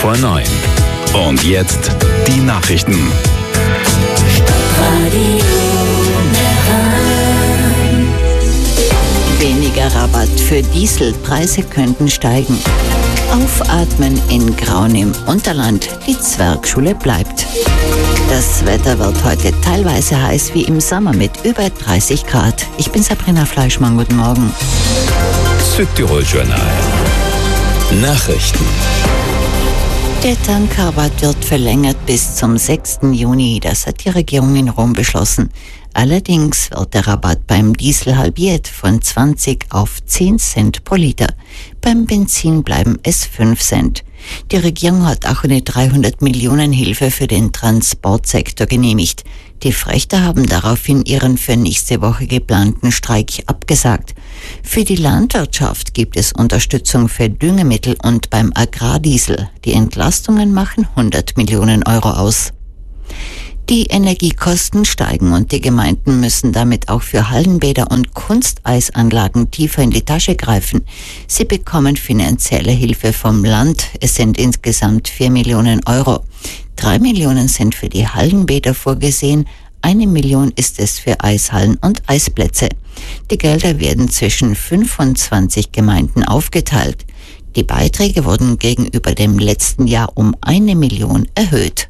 5:09. Und jetzt die Nachrichten. Weniger Rabatt für Diesel, Preise könnten steigen. Aufatmen in Grauen im Unterland, die Zwergschule bleibt. Das Wetter wird heute teilweise heiß wie im Sommer mit über 30 Grad. Ich bin Sabrina Fleischmann, guten Morgen. Südtirol-Journal. Nachrichten. Der Tankrabatt wird verlängert bis zum 6. Juni. Das hat die Regierung in Rom beschlossen. Allerdings wird der Rabatt beim Diesel halbiert von 20 auf 10 Cent pro Liter. Beim Benzin bleiben es 5 Cent. Die Regierung hat auch eine 300 Millionen Hilfe für den Transportsektor genehmigt. Die Frächter haben daraufhin ihren für nächste Woche geplanten Streik abgesagt. Für die Landwirtschaft gibt es Unterstützung für Düngemittel und beim Agrardiesel. Die Entlastungen machen 100 Millionen Euro aus. Die Energiekosten steigen und die Gemeinden müssen damit auch für Hallenbäder und Kunsteisanlagen tiefer in die Tasche greifen. Sie bekommen finanzielle Hilfe vom Land. Es sind insgesamt 4 Millionen Euro. 3 Millionen sind für die Hallenbäder vorgesehen. 1 Million ist es für Eishallen und Eisplätze. Die Gelder werden zwischen 25 Gemeinden aufgeteilt. Die Beiträge wurden gegenüber dem letzten Jahr um 1 Million erhöht.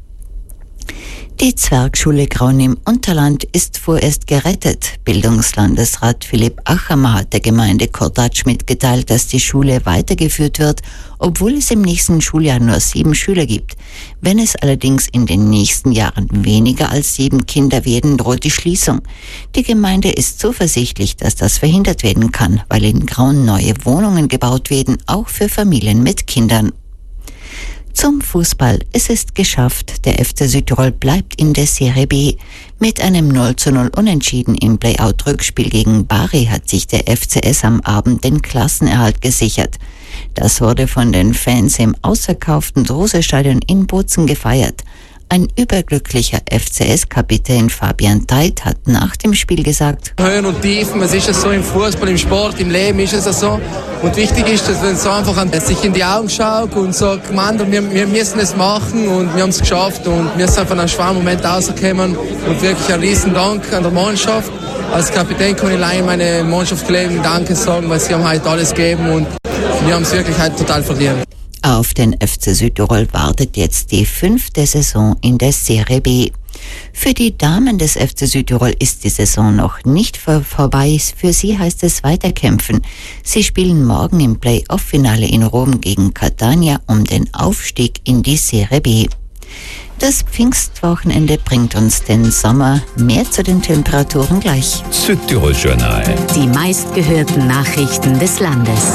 Die Zwergschule Grauen im Unterland ist vorerst gerettet. Bildungslandesrat Philipp Achamer hat der Gemeinde Kordatsch mitgeteilt, dass die Schule weitergeführt wird, obwohl es im nächsten Schuljahr nur 7 Schüler gibt. Wenn es allerdings in den nächsten Jahren weniger als 7 Kinder werden, droht die Schließung. Die Gemeinde ist zuversichtlich, dass das verhindert werden kann, weil in Grauen neue Wohnungen gebaut werden, auch für Familien mit Kindern. Zum Fußball. Es ist geschafft. Der FC Südtirol bleibt in der Serie B. Mit einem 0:0 Unentschieden im Play-Out-Rückspiel gegen Bari hat sich der FCS am Abend den Klassenerhalt gesichert. Das wurde von den Fans im ausverkauften Drose-Stadion in Bozen gefeiert. Ein überglücklicher FCS-Kapitän Fabian Teit hat nach dem Spiel gesagt: Höhen und Tiefen, es ist ja so im Fußball, im Sport, im Leben ist es ja so. Und wichtig ist, dass man so einfach sich in die Augen schaut und sagt, Mann, wir müssen es machen und wir haben es geschafft und wir sind von einem schweren Moment rausgekommen und wirklich einen riesen Dank an der Mannschaft. Als Kapitän kann ich allein meine Mannschaftskollegen Danke sagen, weil sie haben heute alles gegeben und wir haben es wirklich heute total verdient. Auf den FC Südtirol wartet jetzt die 5. Saison in der Serie B. Für die Damen des FC Südtirol ist die Saison noch nicht vorbei. Für sie heißt es weiterkämpfen. Sie spielen morgen im Play-Off-Finale in Rom gegen Catania um den Aufstieg in die Serie B. Das Pfingstwochenende bringt uns den Sommer. Mehr zu den Temperaturen gleich. Südtirol-Journal. Die meistgehörten Nachrichten des Landes.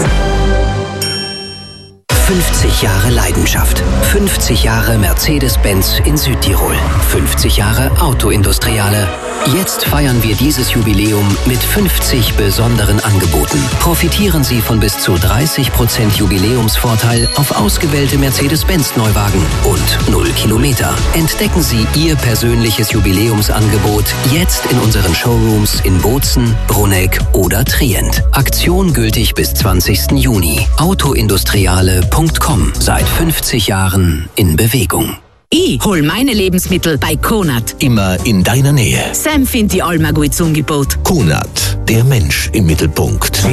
50 Jahre Leidenschaft. 50 Jahre Mercedes-Benz in Südtirol. 50 Jahre Autoindustriale. Jetzt feiern wir dieses Jubiläum mit 50 besonderen Angeboten. Profitieren Sie von bis zu 30% Jubiläumsvorteil auf ausgewählte Mercedes-Benz-Neuwagen und 0 Kilometer. Entdecken Sie Ihr persönliches Jubiläumsangebot jetzt in unseren Showrooms in Bozen, Bruneck oder Trient. Aktion gültig bis 20. Juni. Autoindustriale.com. Seit 50 Jahren in Bewegung. Ich hol meine Lebensmittel bei Konad. Immer in deiner Nähe. Sam findet die Alma gut zum Angebot. Konad, der Mensch im Mittelpunkt.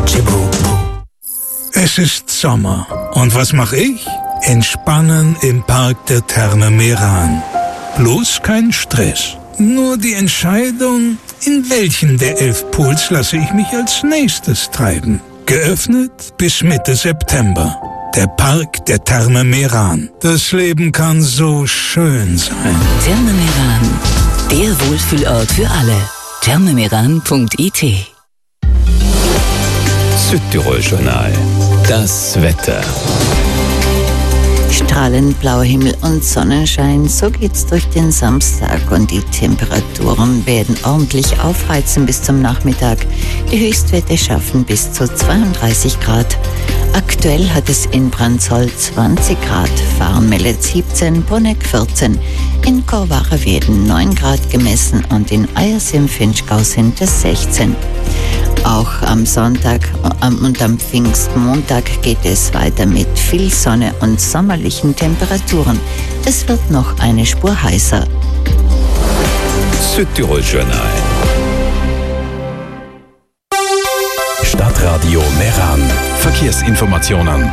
Es ist Sommer. Und was mache ich? Entspannen im Park der Therme Meran. Bloß kein Stress. Nur die Entscheidung, in welchen der 11 Pools lasse ich mich als nächstes treiben. Geöffnet bis Mitte September. Der Park der Therme Meran. Das Leben kann so schön sein. Therme Meran, der Wohlfühlort für alle. thermemeran.it. Südtirol-Journal. Das Wetter. Strahlend blauer Himmel und Sonnenschein, so geht's durch den Samstag und die Temperaturen werden ordentlich aufheizen bis zum Nachmittag. Die Höchstwerte schaffen bis zu 32 Grad. Aktuell hat es in Brandsol 20 Grad, Farn meldet 17, Bruneck 14. In Chorwacher werden 9 Grad gemessen und in Eyers im Finchgau sind es 16. Auch am Sonntag und am Pfingstmontag geht es weiter mit viel Sonne und sommerlichen Temperaturen. Es wird noch eine Spur heißer. Südtirol Journal. Stadtradio Meran. Verkehrsinformationen.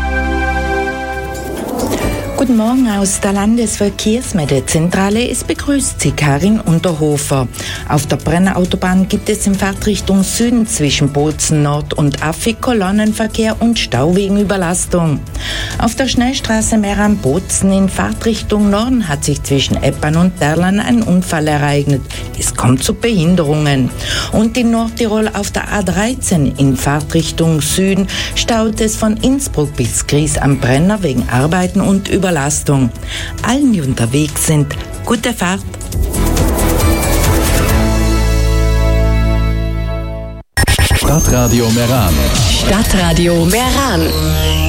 Guten Morgen aus der Landesverkehrsmittelzentrale. Es begrüßt Sie Karin Unterhofer. Auf der Brenner-Autobahn gibt es in Fahrtrichtung Süden zwischen Bozen Nord und Affig Kolonnenverkehr und Stau wegen Überlastung. Auf der Schnellstraße Meran-Bozen in Fahrtrichtung Norden hat sich zwischen Eppan und Derlan ein Unfall ereignet. Es kommt zu Behinderungen. Und in Nordtirol auf der A13 in Fahrtrichtung Süden staut es von Innsbruck bis Gries am Brenner wegen Arbeiten und Überlastung. Allen, die unterwegs sind, gute Fahrt. Stadtradio Meran. Stadtradio Meran.